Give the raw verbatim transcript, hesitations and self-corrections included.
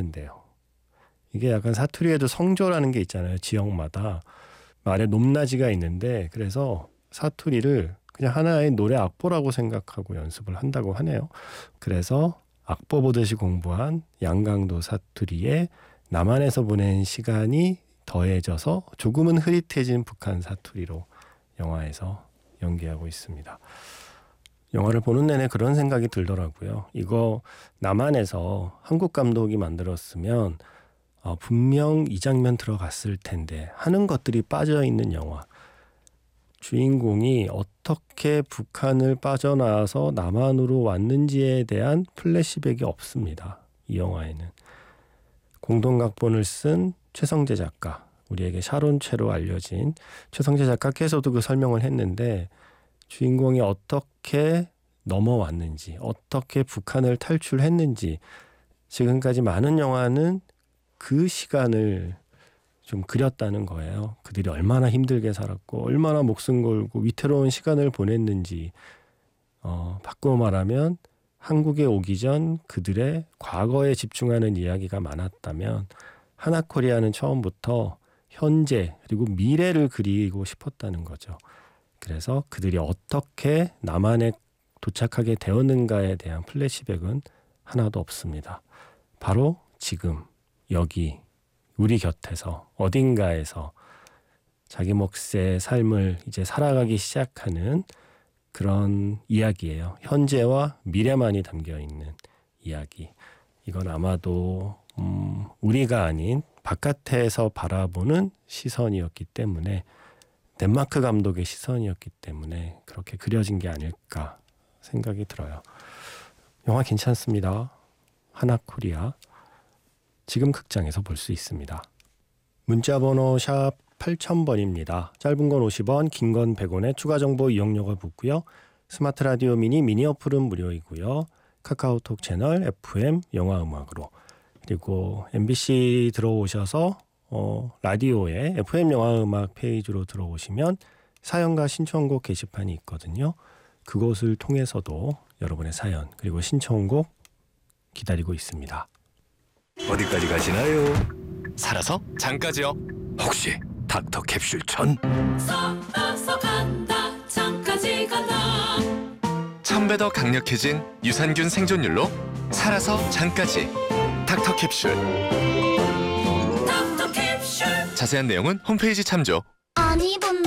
텐데요. 이게 약간 사투리에도 성조라는 게 있잖아요. 지역마다 말에 높낮이가 있는데 그래서 사투리를 그냥 하나의 노래 악보라고 생각하고 연습을 한다고 하네요. 그래서 악보 보듯이 공부한 양강도 사투리에 남한에서 보낸 시간이 더해져서 조금은 흐릿해진 북한 사투리로 영화에서 연기하고 있습니다. 영화를 보는 내내 그런 생각이 들더라고요. 이거 남한에서 한국 감독이 만들었으면 어, 분명 이 장면 들어갔을 텐데 하는 것들이 빠져있는 영화. 주인공이 어떻게 북한을 빠져나와서 남한으로 왔는지에 대한 플래시백이 없습니다. 이 영화에는. 공동각본을 쓴 최성재 작가, 우리에게 샤론체로 알려진 최성재 작가께서도 그 설명을 했는데 주인공이 어떻게 넘어왔는지, 어떻게 북한을 탈출했는지 지금까지 많은 영화는 그 시간을 좀 그렸다는 거예요. 그들이 얼마나 힘들게 살았고 얼마나 목숨 걸고 위태로운 시간을 보냈는지 어, 바꾸어 말하면 한국에 오기 전 그들의 과거에 집중하는 이야기가 많았다면 하나코리아는 처음부터 현재 그리고 미래를 그리고 싶었다는 거죠. 그래서 그들이 어떻게 남한에 도착하게 되었는가에 대한 플래시백은 하나도 없습니다. 바로 지금 여기 우리 곁에서 어딘가에서 자기 몫의 삶을 이제 살아가기 시작하는 그런 이야기예요. 현재와 미래만이 담겨있는 이야기. 이건 아마도 음, 우리가 아닌 바깥에서 바라보는 시선이었기 때문에 덴마크 감독의 시선이었기 때문에 그렇게 그려진 게 아닐까 생각이 들어요. 영화 괜찮습니다. 하나코리아. 지금 극장에서 볼 수 있습니다. 문자번호 샵 팔천 번입니다. 짧은 건 오십 원, 긴 건 백 원에 추가 정보 이용료가 붙고요. 스마트 라디오 미니 미니 어플은 무료이고요. 카카오톡 채널 에프엠 영화음악으로 그리고 엠비씨 들어오셔서 어, 라디오에 에프엠 영화음악 페이지로 들어오시면 사연과 신청곡 게시판이 있거든요. 그곳을 통해서도 여러분의 사연 그리고 신청곡 기다리고 있습니다. 어디까지 가시나요? 살아서 장까지요. 혹시 닥터 캡슐 천? 살아서 간다 장까지 간다. 천 배 더 강력해진 유산균 생존율로 살아서 장까지. 닥터 캡슐. 닥터 캡슐. 자세한 내용은 홈페이지 참조. 아니